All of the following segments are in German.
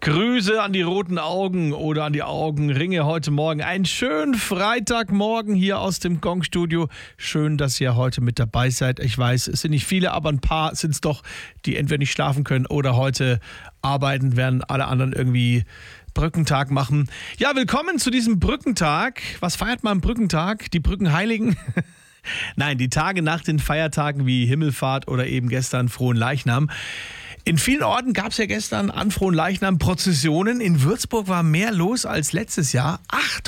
Grüße an die roten Augen oder an die Augenringe heute Morgen. Einen schönen Freitagmorgen hier aus dem Gong-Studio. Schön, dass ihr heute mit dabei seid. Ich weiß, es sind nicht viele, aber ein paar sind es doch, die entweder nicht schlafen können oder heute arbeiten, während alle anderen irgendwie Brückentag machen. Ja, willkommen zu diesem Brückentag. Was feiert man am Brückentag? Die Brückenheiligen? Nein, die Tage nach den Feiertagen wie Himmelfahrt oder eben gestern Fronleichnam. In vielen Orten gab es ja gestern an Fronleichnam Prozessionen. In Würzburg war mehr los als letztes Jahr.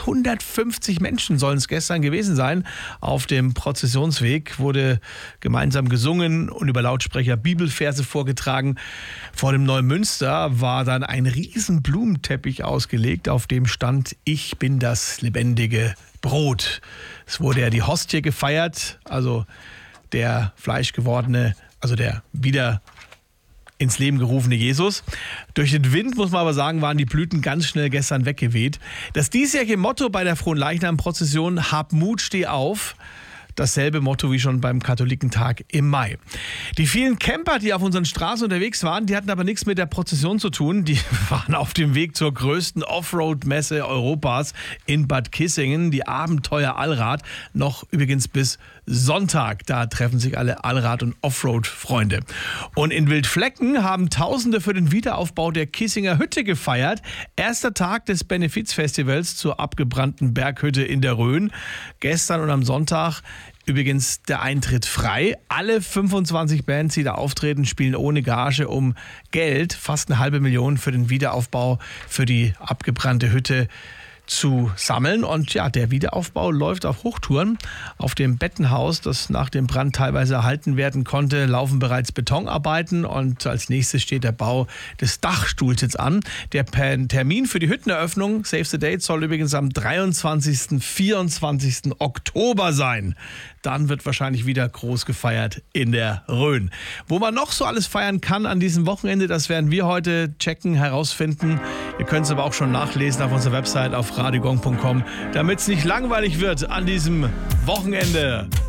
850 Menschen sollen es gestern gewesen sein. Auf dem Prozessionsweg wurde gemeinsam gesungen und über Lautsprecher Bibelverse vorgetragen. Vor dem Neumünster war dann ein riesen Blumenteppich ausgelegt, auf dem stand: Ich bin das lebendige Brot. Es wurde ja die Hostie gefeiert, also der fleischgewordene, also der wieder ins Leben gerufene Jesus. Durch den Wind, muss man aber sagen, waren die Blüten ganz schnell gestern weggeweht. Das diesjährige Motto bei der Fronleichnam-Prozession: Hab Mut, steh auf. Dasselbe Motto wie schon beim Katholikentag im Mai. Die vielen Camper, die auf unseren Straßen unterwegs waren, die hatten aber nichts mit der Prozession zu tun. Die waren auf dem Weg zur größten Offroad-Messe Europas in Bad Kissingen, die Abenteuer Allrad. Noch übrigens bis Sonntag. Da treffen sich alle Allrad- und Offroad-Freunde. Und in Wildflecken haben Tausende für den Wiederaufbau der Kissinger Hütte gefeiert. Erster Tag des Benefizfestivals zur abgebrannten Berghütte in der Rhön. Gestern und am Sonntag übrigens der Eintritt frei. Alle 25 Bands, die da auftreten, spielen ohne Gage um Geld. Fast 500.000 für den Wiederaufbau, für die abgebrannte Hütte zu sammeln. Und ja, der Wiederaufbau läuft auf Hochtouren. Auf dem Bettenhaus, das nach dem Brand teilweise erhalten werden konnte, laufen bereits Betonarbeiten und als nächstes steht der Bau des Dachstuhls jetzt an. Der Termin für die Hütteneröffnung, Save the Date, soll übrigens am 23. 24. Oktober sein. Dann wird wahrscheinlich wieder groß gefeiert in der Rhön. Wo man noch so alles feiern kann an diesem Wochenende, das werden wir heute checken, herausfinden. Ihr könnt es aber auch schon nachlesen auf unserer Website auf radiogong.com, damit es nicht langweilig wird an diesem Wochenende.